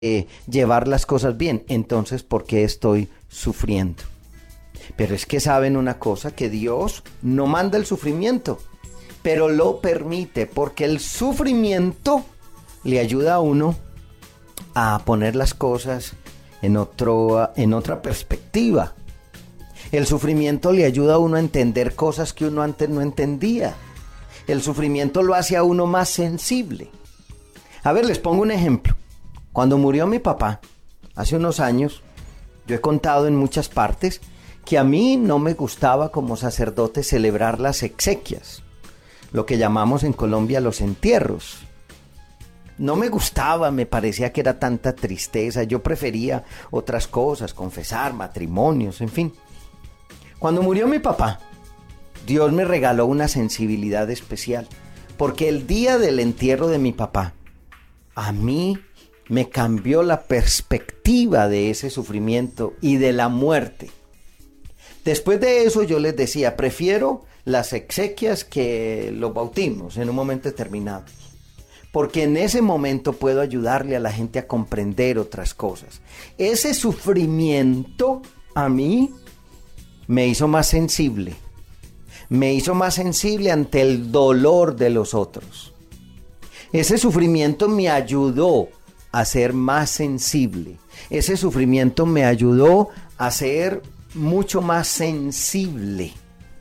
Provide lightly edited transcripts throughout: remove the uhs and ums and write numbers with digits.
llevar las cosas bien. Entonces, ¿por qué estoy sufriendo? Pero es que saben una cosa, que Dios no manda el sufrimiento, pero lo permite, porque el sufrimiento le ayuda a uno a poner las cosas en otra perspectiva. El sufrimiento le ayuda a uno a entender cosas que uno antes no entendía. El sufrimiento lo hace a uno más sensible. A ver, les pongo un ejemplo. Cuando murió mi papá, hace unos años, yo he contado en muchas partes que a mí no me gustaba como sacerdote celebrar las exequias, lo que llamamos en Colombia los entierros. No me gustaba, me parecía que era tanta tristeza, yo prefería otras cosas, confesar, matrimonios, en fin. Cuando murió mi papá, Dios me regaló una sensibilidad especial, porque el día del entierro de mi papá, a mí me cambió la perspectiva de ese sufrimiento y de la muerte. Después de eso yo les decía, prefiero las exequias que los bautismos en un momento determinado, porque en ese momento puedo ayudarle a la gente a comprender otras cosas. Ese sufrimiento a mí me hizo más sensible ante el dolor de los otros. Ese sufrimiento me ayudó a ser más sensible. Ese sufrimiento me ayudó a ser mucho más sensible.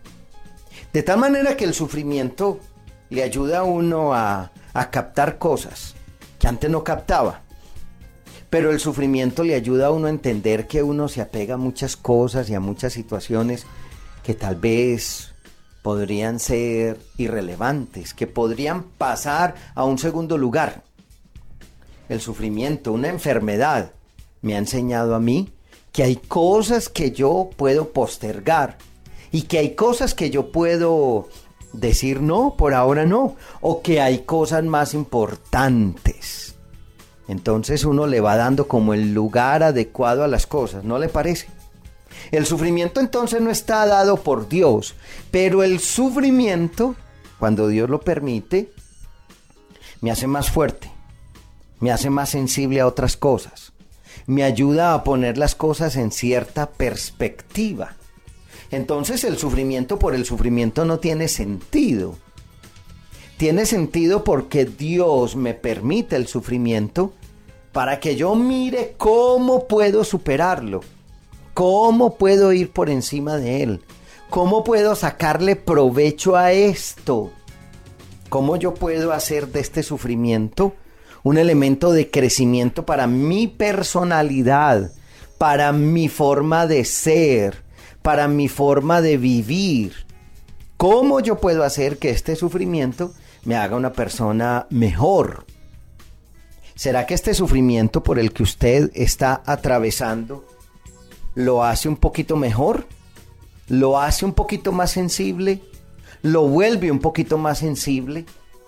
De tal manera que el sufrimiento le ayuda a uno a captar cosas que antes no captaba. Pero el sufrimiento le ayuda a uno a entender que uno se apega a muchas cosas y a muchas situaciones que tal vez podrían ser irrelevantes, que podrían pasar a un segundo lugar. El sufrimiento, una enfermedad, me ha enseñado a mí que hay cosas que yo puedo postergar y que hay cosas que yo puedo decir no, por ahora no, o que hay cosas más importantes. Entonces uno le va dando como el lugar adecuado a las cosas, ¿no le parece? El sufrimiento entonces no está dado por Dios, pero el sufrimiento, cuando Dios lo permite, me hace más fuerte, me hace más sensible a otras cosas, me ayuda a poner las cosas en cierta perspectiva. Entonces el sufrimiento por el sufrimiento no tiene sentido. Tiene sentido porque Dios me permite el sufrimiento para que yo mire cómo puedo superarlo, cómo puedo ir por encima de él, cómo puedo sacarle provecho a esto, cómo yo puedo hacer de este sufrimiento un elemento de crecimiento para mi personalidad, para mi forma de ser, para mi forma de vivir. ¿Cómo yo puedo hacer que este sufrimiento me haga una persona mejor? ¿Será que este sufrimiento por el que usted está atravesando lo hace un poquito mejor? ¿Lo hace un poquito más sensible? ¿Lo vuelve un poquito más sensible?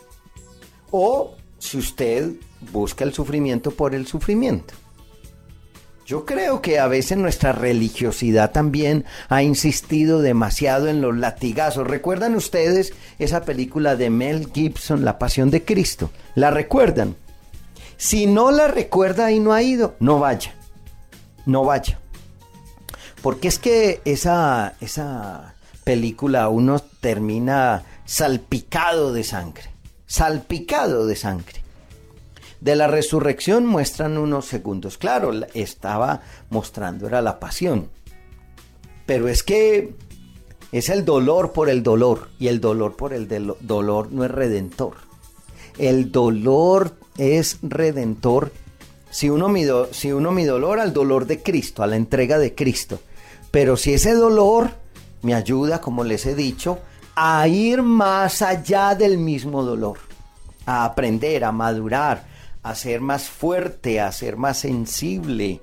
¿O si usted busca el sufrimiento por el sufrimiento? Yo creo que a veces nuestra religiosidad también ha insistido demasiado en los latigazos. ¿Recuerdan ustedes esa película de Mel Gibson, La Pasión de Cristo? ¿La recuerdan? Si no la recuerda y no ha ido, no vaya. No vaya. Porque es que esa película uno termina salpicado de sangre. Salpicado de sangre. De la resurrección muestran unos segundos. Claro, estaba mostrando, era la pasión. Pero es que es el dolor por el dolor. Y el dolor por el dolor no es redentor. El dolor es redentor si uno mi dolor al dolor de Cristo, a la entrega de Cristo. Pero si ese dolor me ayuda, como les he dicho, a ir más allá del mismo dolor. A aprender, a madurar, a ser más fuerte, a ser más sensible.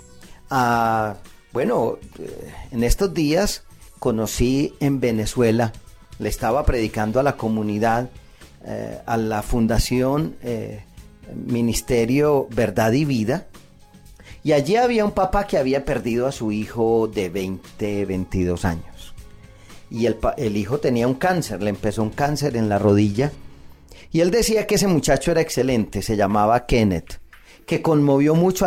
En estos días conocí en Venezuela, le estaba predicando a la comunidad, a la fundación Ministerio Verdad y Vida, y allí había un papá que había perdido a su hijo de 22 años. Y el hijo tenía un cáncer, le empezó un cáncer en la rodilla. Y él decía que ese muchacho era excelente, se llamaba Kenneth. que conmovió mucho